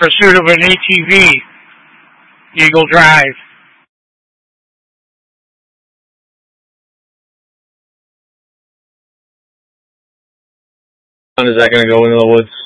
pursuit of an ATV, Eagle Drive. Is that going to go into the woods?